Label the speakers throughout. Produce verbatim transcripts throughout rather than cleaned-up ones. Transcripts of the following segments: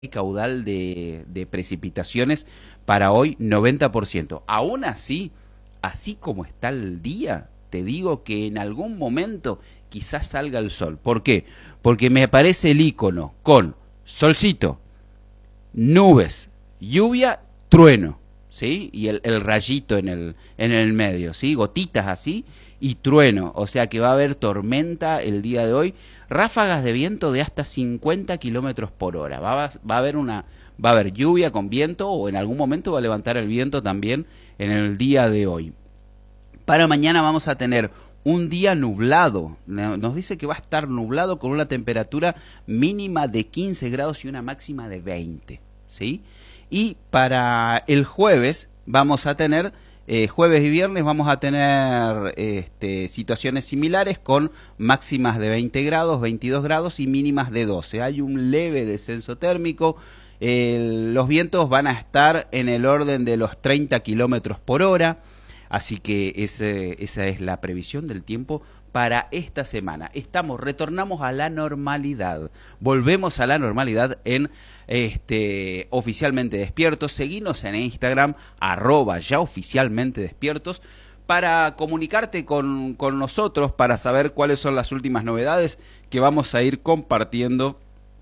Speaker 1: caudal de, de precipitaciones para hoy noventa por ciento. Aún así, así como está el día, te digo que en algún momento quizás salga el sol. ¿Por qué? Porque me aparece el icono con solcito, nubes, lluvia, trueno, ¿sí? Y el, el rayito en el, en el medio, ¿sí? Gotitas así y trueno. O sea que va a haber tormenta el día de hoy. Ráfagas de viento de hasta cincuenta kilómetros por hora. Va, a- va a haber una, va a haber lluvia con viento o en algún momento va a levantar el viento también en el día de hoy. Para mañana vamos a tener un día nublado. Nos dice que va a estar nublado con una temperatura mínima de quince grados y una máxima de veinte, ¿sí? Y para el jueves vamos a tener, eh, jueves y viernes vamos a tener este, situaciones similares con máximas de veinte grados, veintidós grados y mínimas de doce. Hay un leve descenso térmico. Eh, los vientos van a estar en el orden de los treinta kilómetros por hora. Así que ese, esa es la previsión del tiempo para esta semana. Estamos, retornamos a la normalidad. Volvemos a la normalidad en este oficialmente despiertos. Seguinos en Instagram, arroba ya oficialmente despiertos, para comunicarte con, con nosotros, para saber cuáles son las últimas novedades que vamos a ir compartiendo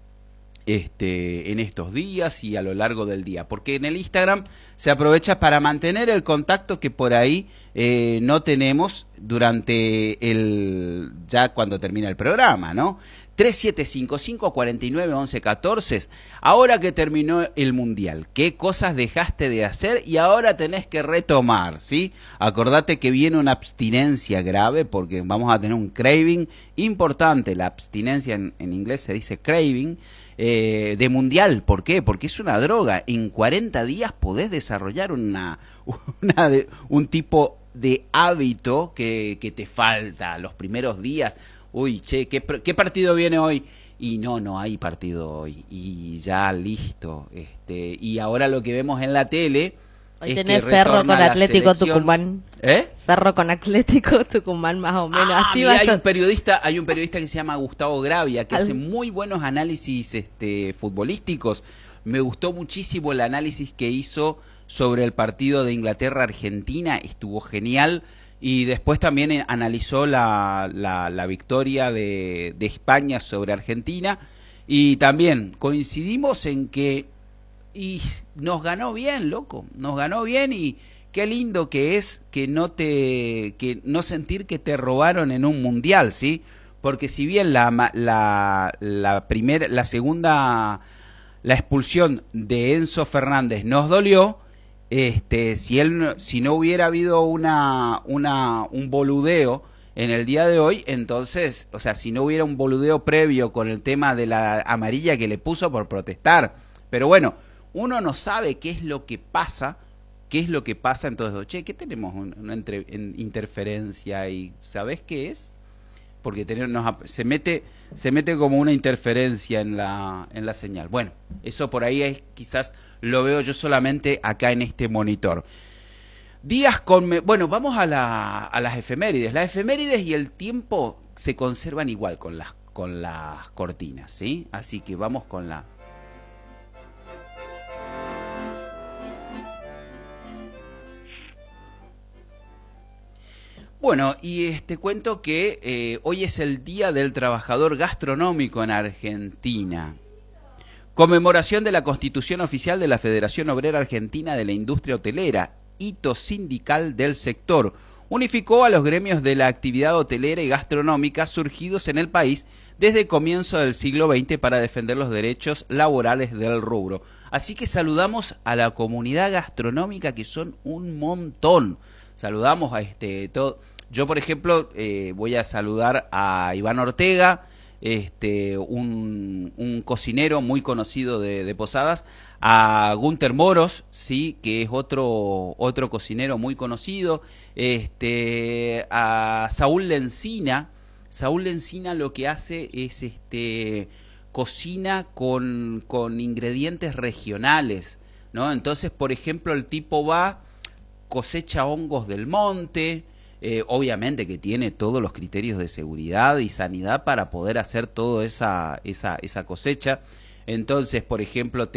Speaker 1: Este, en estos días y a lo largo del día, porque en el Instagram se aprovecha para mantener el contacto que por ahí eh, no tenemos durante el, ya cuando termina el programa, ¿no? tres siete cinco cinco cuatro nueve once catorce. Ahora que terminó el Mundial, ¿qué cosas dejaste de hacer y ahora tenés que retomar, ¿sí? Acordate que viene una abstinencia grave porque vamos a tener un craving importante. La abstinencia en, en inglés se dice craving, eh, de Mundial. ¿Por qué? Porque es una droga. En cuarenta días podés desarrollar una, una de, un tipo de hábito que, que te falta los primeros días. Uy, che, ¿qué, ¿qué partido viene hoy? Y no, no hay partido hoy. Y ya, listo. Este, y ahora lo que vemos en la tele
Speaker 2: Hoy
Speaker 1: es
Speaker 2: tenés
Speaker 1: que
Speaker 2: Cerro
Speaker 1: retorna
Speaker 2: con
Speaker 1: la
Speaker 2: Atlético
Speaker 1: selección.
Speaker 2: Tucumán.
Speaker 1: ¿Eh?
Speaker 2: Cerro con Atlético Tucumán, más o menos.
Speaker 1: Ah,
Speaker 2: Así
Speaker 1: mirá,
Speaker 2: va a
Speaker 1: hay un
Speaker 2: ser.
Speaker 1: periodista, hay un periodista que se llama Gustavo Gravia, que
Speaker 2: Al-
Speaker 1: hace muy buenos análisis este, futbolísticos. Me gustó muchísimo el análisis que hizo sobre el partido de Inglaterra-Argentina, estuvo genial. Y después también eh, analizó la, la, la victoria de, de España sobre Argentina. Y también coincidimos en que y nos ganó bien, loco, nos ganó bien. Y qué lindo que es que no te que no sentir que te robaron en un mundial, ¿sí? Porque si bien la ma- la la primera la segunda la expulsión de Enzo Fernández nos dolió, este si él no- si no hubiera habido una una un boludeo en el día de hoy, entonces, o sea, si no hubiera un boludeo previo con el tema de la amarilla que le puso por protestar. Pero bueno, uno no sabe qué es lo que pasa, qué es lo que pasa. Entonces, che, ¿qué tenemos? Un- una entre- en- interferencia y ¿sabés qué es? Porque tener- nos ap- se mete se mete como una interferencia en la en la señal. Bueno, eso por ahí es, quizás lo veo yo solamente acá en este monitor. Días con me- bueno, vamos a la a las efemérides. Las efemérides y el tiempo se conservan igual con las con las cortinas, ¿sí? Así que vamos con la Bueno, y este cuento que eh, hoy es el Día del Trabajador Gastronómico en Argentina. Conmemoración de la Constitución Oficial de la Federación Obrera Argentina de la Industria Hotelera, hito sindical del sector. Unificó a los gremios de la actividad hotelera y gastronómica surgidos en el país desde comienzo del siglo veinte para defender los derechos laborales del rubro. Así que saludamos a la comunidad gastronómica, que son un montón. Saludamos a este todo. Yo, por ejemplo, eh, voy a saludar a Iván Ortega, este, un, un cocinero muy conocido de, de Posadas, a Gunter Moros, sí, que es otro otro cocinero muy conocido, este, a Saúl Lencina. Saúl Lencina lo que hace es este cocina con, con ingredientes regionales, ¿no? Entonces, por ejemplo, el tipo va, cosecha hongos del monte, eh, obviamente que tiene todos los criterios de seguridad y sanidad para poder hacer toda esa, esa, esa cosecha. Entonces, por ejemplo,